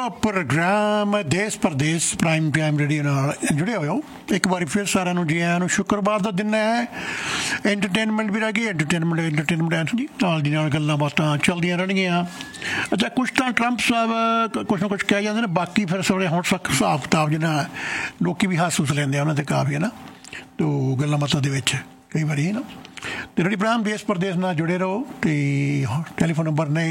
Programme देश परदेश prime time radio नाल जुड़े होए हो। एक बार फिर साਰਿਆਂ ਨੂੰ ਜੀ ਆਇਆਂ ਨੂੰ। शुक्रवार ਦਾ ਦਿਨ ਹੈ, एंटरटेनमेंट भी रह गई। एंटरटेनमेंट जी नाल दी नाल गल्लां बातां चलदियां रहणगीਆਂ। अच्छा, कुछ ਤਾਂ ट्रंप साहब कुछ ना कुछ कह ਜਾਂਦੇ ਨੇ, बाकी फिर थोड़े ਹੁਣ ਹਿਸਾਬ ਕਿਤਾਬ ਜਿਹਾ ਲੋਕੀ ਵੀ ਹੱਸ ਲੈਂਦੇ ਆ ਉਹਨਾਂ ਤੇ ਕਾਫੀ ਹੈ ਨਾ, ਤੋ ਗੱਲਾਂ ਬਾਤਾਂ ਦੇ ਵਿੱਚ ਕਈ ਵਾਰੀ ਹੈ ਨਾ। ਤੇ ਰੇਡੀਓ ਪ੍ਰੋਗਰਾਮ ਦੇਸ਼ ਪ੍ਰਦੇਸ਼ ਨਾਲ ਜੁੜੇ ਰਹੋ। ਤੇ ਟੈਲੀਫੋਨ ਨੰਬਰ ਨੇ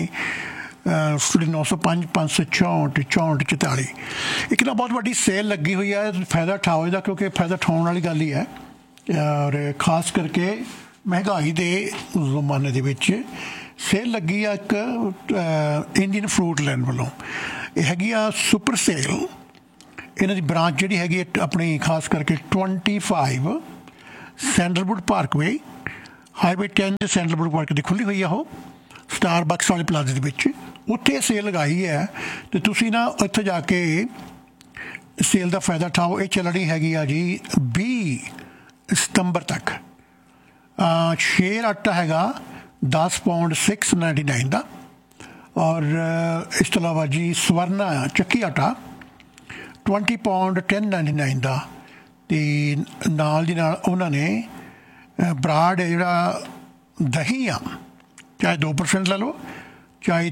905 564 64 44। ਇੱਕ ਨਾ ਬਹੁਤ ਵੱਡੀ ਸੇਲ ਲੱਗੀ ਹੋਈ ਹੈ, ਫਾਇਦਾ ਉਠਾਓ ਇਹਦਾ, ਕਿਉਂਕਿ ਫਾਇਦਾ ਉਠਾਉਣ ਵਾਲੀ ਗੱਲ ਹੀ ਹੈ। ਔਰ ਖਾਸ ਕਰਕੇ ਮਹਿੰਗਾਈ ਦੇ ਜ਼ਮਾਨੇ ਦੇ ਵਿੱਚ ਸੇਲ ਲੱਗੀ ਆ ਇੱਕ ਇੰਡੀਅਨ ਫਰੂਟ ਲੈਂਡ ਵੱਲੋਂ। ਇਹ ਹੈਗੀ ਆ ਸੁਪਰ ਸੇਲ। ਇਹਨਾਂ ਦੀ ਬ੍ਰਾਂਚ ਜਿਹੜੀ ਹੈਗੀ ਆਪਣੀ ਖਾਸ ਕਰਕੇ 25 ਸੈਂਡਲਵੁੱਡ ਪਾਰਕਵੇ ਹਾਈਵੇ 10 ਦੇ ਸੈਂਡਲਵੁੱਡ ਪਾਰਕ ਦੀ ਖੁੱਲ੍ਹੀ ਹੋਈ ਆ ਉਹ ਸਟਾਰਬਕਸ ਵਾਲੇ ਪਲਾਜ਼ੇ ਦੇ ਵਿੱਚ। ਉੱਥੇ ਸੇਲ ਲਗਾਈ ਹੈ ਅਤੇ ਤੁਸੀਂ ਨਾ ਉੱਥੇ ਜਾ ਕੇ ਸੇਲ ਦਾ ਫਾਇਦਾ ਉਠਾਓ। ਇਹ ਚੱਲਣੀ ਹੈਗੀ ਆ ਜੀ 20 ਸਤੰਬਰ ਤੱਕ। ਸ਼ੇਰ ਆਟਾ ਹੈਗਾ 10 ਪਾਉਂਡ 699 ਦਾ। ਔਰ ਇਸ ਤੋਂ ਇਲਾਵਾ ਜੀ ਸਵਰਨਾ ਚੱਕੀ ਆਟਾ 20 ਪਾਉਂਡ 1099 ਦਾ। ਅਤੇ ਨਾਲ ਦੀ ਨਾਲ ਉਹਨਾਂ ਨੇ ਬਰਾਡ ਜਿਹੜਾ ਦਹੀਂ ਆ, ਚਾਹੇ 2% ਲੈ ਲਓ, ਚਾਹੇ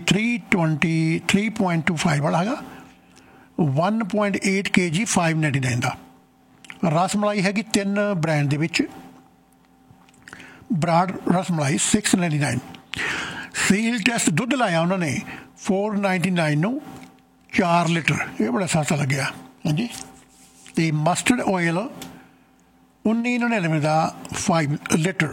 3.25 ਵਾਲਾ ਹੈਗਾ 1.8 kg 599 ਦਾ। ਰਸ ਮਲਾਈ ਹੈਗੀ 3 ਬ੍ਰਾਂਡ ਦੇ ਵਿੱਚ। ਬਰਾਡ ਰਸ ਮਲਾਈ 699। ਸੀਲ ਟੈਸਟ ਦੁੱਧ ਲਾਇਆ ਉਹਨਾਂ ਨੇ 499 ਨੂੰ 4 ਲੀਟਰ। ਇਹ ਬੜਾ ਸਸਤਾ ਲੱਗਿਆ ਹਾਂਜੀ। ਅਤੇ ਮਸਟਰਡ ਆਇਲ 1999 ਦਾ 5 ਲੀਟਰ।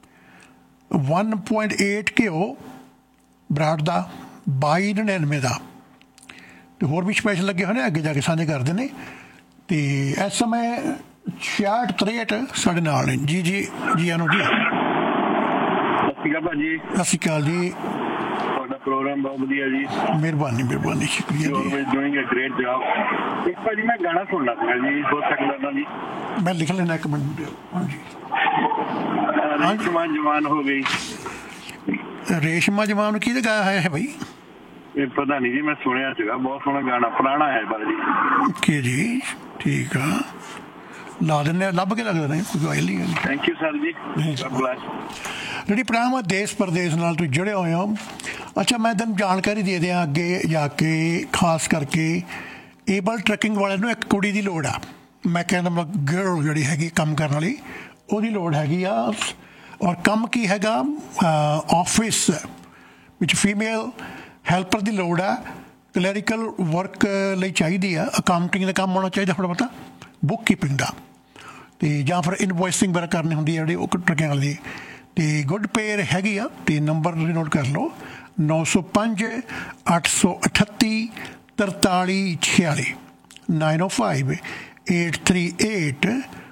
1.8 ਘਿਓ ਬਰਾਡ ਦਾ 2299 ਦਾ। ਅਤੇ ਹੋਰ ਵੀ ਸਪੈਸ਼ਲ ਲੱਗੇ ਹੋਏ ਨੇ, ਅੱਗੇ ਜਾ ਕੇ ਸਾਂਝੇ ਕਰਦੇ ਨੇ। ਅਤੇ ਇਸ ਸਮੇਂ 66 ਸਾਡੇ ਨਾਲ ਨੇ ਜੀ। ਆਨੋ ਜੀ। ਸਤਿ ਸ਼੍ਰੀ ਅਕਾਲ ਜੀ। ਤੁਹਾਡਾ ਪ੍ਰੋਗਰਾਮ ਬਹੁਤ ਵਧੀਆ ਜੀ। ਮਿਹਰਬਾਨੀ ਸ਼ੁਕਰੀਆ ਜੀ। Doing a great job. ਇੱਕ ਭਾਜੀ ਮੈਂ ਗਾਣਾ ਸੁਣਨਾ ਸੀਗਾ ਜੀ, ਹੋ ਸਕਦਾ ਜੀ? ਮੈਂ ਲਿਖ ਲੈਣਾ ਇੱਕ ਮਿੰਟ। ਹਾਂਜੀ। ਰੇਸ਼ਮਾ ਜਵਾਨ ਹੋ ਗਈ। ਰੇਸ਼ਮਾ ਜਵਾਨ ਕਿਹਦੇ ਗਾਇਆ ਹੈ ਬਾਈ? ਇਹ ਪਤਾ ਨਹੀਂ ਜੀ, ਮੈਂ ਸੁਣਿਆ ਸੀਗਾ, ਬਹੁਤ ਸੋਹਣਾ ਗਾਣਾ, ਪੁਰਾਣਾ ਹੈ ਪਰ ਜੀ। ਓਕੇ ਜੀ, ਠੀਕ ਆ, ਲਾ ਦਿੰਦੇ, ਲੱਭ ਕੇ ਲੱਗਦਾ ਨਹੀਂ ਕੋਈ ਗੱਲ ਨਹੀਂ। ਥੈਂਕ ਯੂ ਸਰ ਜੀ। ਜਿਹੜੀ ਪ੍ਰੋਗਰਾਮ ਦੇਸ਼ ਪ੍ਰਦੇਸ਼ ਨਾਲ ਤੁਸੀਂ ਜੁੜੇ ਹੋਏ ਹੋ। ਅੱਛਾ, ਮੈਂ ਤੈਨੂੰ ਜਾਣਕਾਰੀ ਦੇ ਦਿਆਂ ਅੱਗੇ ਜਾ ਕੇ। ਖਾਸ ਕਰਕੇ ਏਬਲ ਟਰੱਕਿੰਗ ਵਾਲਿਆਂ ਨੂੰ ਇੱਕ ਕੁੜੀ ਦੀ ਲੋੜ ਆ। ਮੈਂ ਕਹਿੰਦਾ ਗਰਲ ਜਿਹੜੀ ਹੈਗੀ ਕੰਮ ਕਰਨ ਵਾਲੀ, ਉਹਦੀ ਲੋੜ ਹੈਗੀ ਆ। ਔਰ ਕੰਮ ਕੀ ਹੈਗਾ, ਆਫਿਸ ਵਿੱਚ ਫੀਮੇਲ ਹੈਲਪਰ ਦੀ ਲੋੜ ਆ। ਕਲੈਰੀਕਲ ਵਰਕ ਲਈ ਚਾਹੀਦੀ ਆ। ਅਕਾਊਂਟਿੰਗ ਦਾ ਕੰਮ ਹੋਣਾ ਚਾਹੀਦਾ, ਥੋੜ੍ਹਾ ਬਹੁਤਾ ਬੁੱਕ ਕੀਪਿੰਗ ਦਾ, ਅਤੇ ਜਾਂ ਫਿਰ ਇਨਵੋਇਸਿੰਗ ਵਗੈਰਾ ਕਰਨੀ ਹੁੰਦੀ ਹੈ ਜਿਹੜੀ ਉਹ ਟਰੱਕਿੰਗ ਵਾਲੀ ਦੀ। ਅਤੇ ਗੁੱਡ ਪੇਅਰ ਹੈਗੀ ਆ। ਅਤੇ ਨੰਬਰ ਨੋਟ ਕਰ ਲਓ 905 838 4346 905 838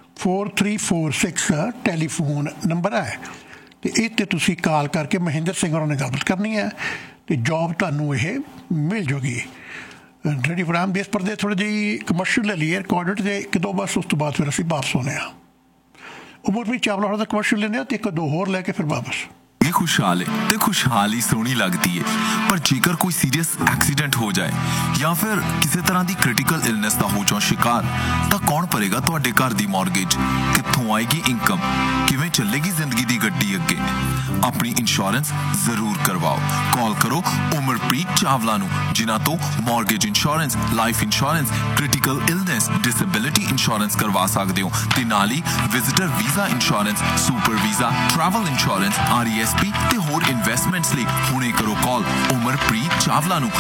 4346 ਟੈਲੀਫੋਨ ਨੰਬਰ ਹੈ। ਅਤੇ ਇਹ 'ਤੇ ਤੁਸੀਂ ਕਾਲ ਕਰਕੇ ਮਹਿੰਦਰ ਸਿੰਘ ਹੋਰਾਂ ਨਾਲ ਗੱਲਬਾਤ ਕਰਨੀ ਹੈ ਅਤੇ ਜੋਬ ਤੁਹਾਨੂੰ ਇਹ ਮਿਲ ਜੂਗੀ। ਰੇਡੀਓ ਪ੍ਰੋਗਰਾਮ ਦੇਸ਼ ਪ੍ਰਦੇਸ਼ ਥੋੜ੍ਹੀ ਜਿਹੀ ਕਮਰਸ਼ੀਅਲ ਲੈ ਲਈਏ ਰਿਕਾਰਡਡ, ਅਤੇ ਇੱਕ ਦੋ ਬਸ ਉਸ ਤੋਂ ਬਾਅਦ ਫਿਰ ਅਸੀਂ ਵਾਪਸ ਆਉਂਦੇ ਹਾਂ। ਉਮਰਪ੍ਰੀਤ ਚਾਵਲਾ ਹੋਰਾਂ ਦਾ ਕਮਰਸ਼ੀਅਲ ਲੈਂਦੇ ਹਾਂ ਅਤੇ ਇੱਕ ਦੋ ਹੋਰ ਲੈ ਕੇ ਫਿਰ ਵਾਪਸ। ਇਹ ਖੁਸ਼ਹਾਲ ਹੈ ਤੇ ਖੁਸ਼ਹਾਲੀ ਸੋਹਣੀ ਲੱਗਦੀ ਹੈ, ਪਰ ਜੇਕਰ ਕੋਈ ਸੀਰੀਅਸ ਐਕਸੀਡੈਂਟ ਹੋ ਜਾਏ ਜਾਂ ਫਿਰ ਕਿਸੇ ਤਰ੍ਹਾਂ ਦੀ ਕ੍ਰਿਟੀਕਲ ਇਲਨੈਸ ਦਾ ਹੋ ਜਾਓ ਸ਼ਿਕਾਰ, ਤਾਂ ਕੌਣ ਭਰੇਗਾ ਤੁਹਾਡੇ ਘਰ ਦੀ ਮੌਰਗੇਜ? ਕਿੱਥੋਂ ਆਏਗੀ ਇਨਕਮ? ਕਿਵੇਂ ਚੱਲੇਗੀ ਜ਼ਿੰਦਗੀ ਦੀ ਗੱਡੀ ਅੱਗੇ? ਆਪਣੀ ਇੰਸ਼ੋਰੈਂਸ ਜ਼ਰੂਰ ਕਰਵਾਓ। ਕਾਲ ਕਰੋ ਉਮਰਪ੍ਰੀਤ ਚਾਵਲਾ ਨੂੰ, ਜਿਨ੍ਹਾਂ ਤੋਂ mortgage insurance, life insurance, critical illness, disability insurance ਕਰਵਾ ਸਕਦੇ ਹੋ। ਤੇ ਨਾਲ ਹੀ visitor visa insurance, super visa, travel insurance, RESP ਤੇ ਹੋਰ ਇਨਵੈਸਟਮੈਂਟਸ ਲਈ ਹੁਣੇ ਕਰੋ ਕਾਲ ਉਮਰਪ੍ਰੀਤ ਚਾਵਲਾ ਨੂੰ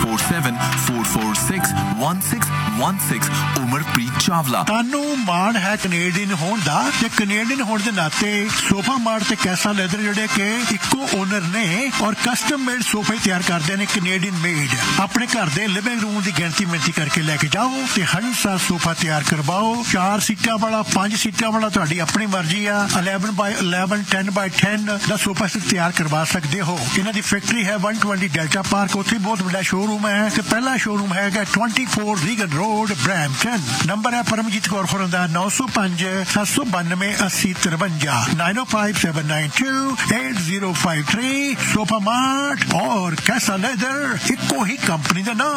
6474461616। ਉਮਰਪ੍ਰੀਤ ਚਾਵਲਾ। ਤੁਹਾਨੂੰ ਮਾਣ ਹੈ ਕੈਨੇਡੀਅਨ ਹੋਣ ਦਾ, ਤੇ ਕੈਨੇਡੀਅਨ ਹੋਣ ਦੇ ਨਾਤੇ ਸੋਫਾ ਮਾਰਟ ਤੇ ਕੈਸਾ ਲੈਦਰ ਜਿਹੜੇ ਕਿ ਇੱਕੋ ਓਨਰ ਨੇ ਔਰ ਕਸਟਮ ਮੇਡ ਸੋਫੇ ਤਿਆਰ ਕਰਦੇ ਨੇ, ਕੈਨੇਡੀਅਨ ਮੇਡ। ਆਪਣੇ ਘਰ ਦੇ ਲਿਵਿੰਗ ਰੂਮ ਦੀ ਗਿਣਤੀ ਕਰਕੇ ਲੈ ਕੇ ਜਾਓ ਤੇ ਹੰਸਾ ਸੋਫਾ ਤਿਆਰ ਕਰਵਾਓ। 4 ਸੀਟਾਂ ਵਾਲਾ, 5 ਸੀਟਾਂ ਵਾਲਾ, ਤੁਹਾਡੀ ਆਪਣੀ ਮਰਜ਼ੀ ਆ। 11x11 10x10 ਦਾ ਸੋਫਾ ਤਿਆਰ ਕਰਵਾ ਸਕਦੇ ਹੋ। ਇਹਨਾਂ ਦੀ ਫੈਕਟਰੀ ਹੈ 120 ਡੈਲਟਾ ਪਾਰਕ, ਉੱਥੇ ਬਹੁਤ ਵੱਡਾ ਸ਼ੋਰੂਮ ਹੈ। ਤੇ ਪਹਿਲਾ ਸ਼ੋਰੂਮ ਹੈਗਾ 24 ਰੀਗਨ ਰੋਡ, ਬਰੈਂਪਟਨ। ਨੰਬਰ ਹੈ ਪਰਮਜੀਤ ਕੌਰ ਹੋਰਾਂ ਦਾ 905 792 8053 905 792 8053। सोफा मार्ट और कैसा लेदर, इको ही कंपनी का नाम।